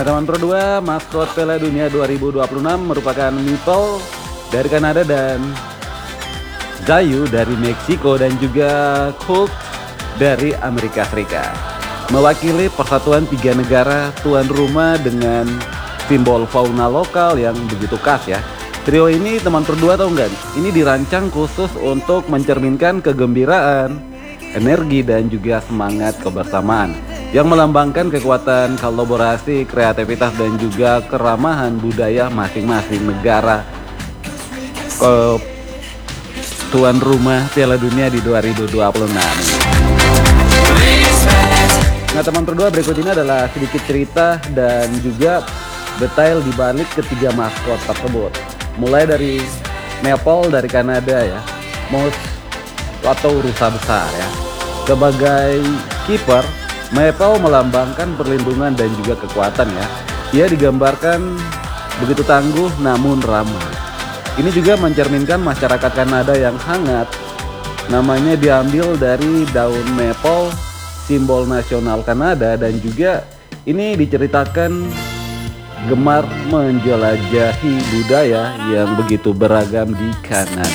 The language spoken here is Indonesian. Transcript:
Teman Pro 2, maskot Piala Dunia 2026 merupakan Meeple dari Kanada dan Zayu dari Meksiko dan juga Colt dari Amerika Serikat. Mewakili persatuan tiga negara tuan rumah dengan simbol fauna lokal yang begitu khas ya. Trio ini teman Pro 2 tahu nggak? Ini dirancang khusus untuk mencerminkan kegembiraan, energi dan juga semangat kebersamaan yang melambangkan kekuatan kolaborasi, kreativitas dan juga keramahan budaya masing-masing negara tuan rumah Piala Dunia di 2026. Nah teman Pro 2, berikut ini adalah sedikit cerita dan juga detail di balik ketiga maskot tersebut. Mulai dari Meeple dari Kanada ya, mouse atau rusa besar ya. Sebagai kiper, Meeple melambangkan perlindungan dan juga kekuatan ya. Ia digambarkan begitu tangguh namun ramah. Ini juga mencerminkan masyarakat Kanada yang hangat. Namanya diambil dari daun maple, simbol nasional Kanada, dan juga ini diceritakan gemar menjelajahi budaya yang begitu beragam di Kanada.